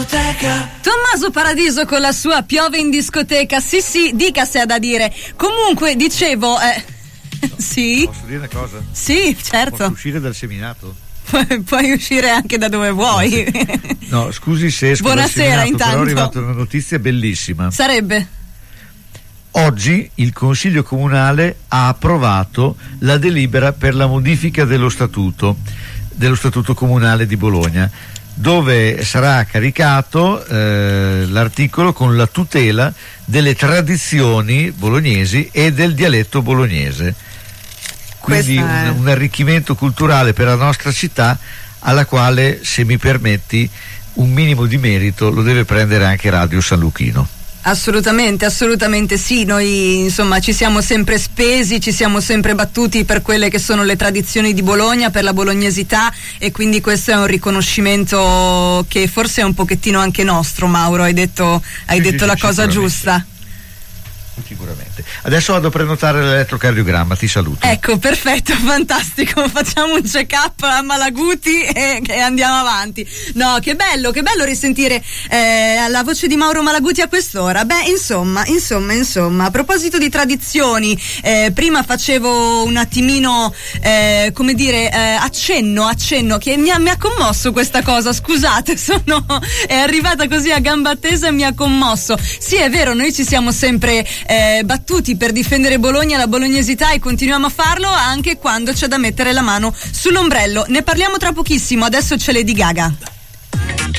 Tommaso Paradiso con la sua Piove in discoteca. Sì, dica se ha da dire. Comunque, dicevo, sì. Posso dire una cosa? Sì, certo. Posso uscire dal seminato? Puoi uscire anche da dove vuoi. No, scusi se esco Buonasera, dal seminato, intanto. però è arrivata una notizia bellissima. Sarebbe? Oggi il Consiglio Comunale ha approvato la delibera per la modifica dello Statuto Comunale di Bologna, dove sarà caricato l'articolo con la tutela delle tradizioni bolognesi e del dialetto bolognese. Quindi un arricchimento culturale per la nostra città, alla quale, se mi permetti, un minimo di merito lo deve prendere anche Radio San Luchino. Assolutamente sì, noi insomma ci siamo sempre spesi, ci siamo sempre battuti per quelle che sono le tradizioni di Bologna, per la bolognesità, e quindi questo è un riconoscimento che forse è un pochettino anche nostro. Mauro, hai detto la cosa giusta. Sicuramente. Adesso vado a prenotare l'elettrocardiogramma, ti saluto. Ecco, perfetto, fantastico, facciamo un check-up a Malaguti e andiamo avanti. No, che bello risentire la voce di Mauro Malaguti a quest'ora. Beh, insomma, a proposito di tradizioni, prima facevo un attimino accenno che mi ha commosso questa cosa, scusate, è arrivata così a gamba tesa e mi ha commosso. Sì, è vero, noi ci siamo sempre battuti per difendere Bologna, la bolognesità, e continuiamo a farlo anche quando c'è da mettere la mano sull'ombrello. Ne parliamo tra pochissimo, adesso c'è Lady Gaga.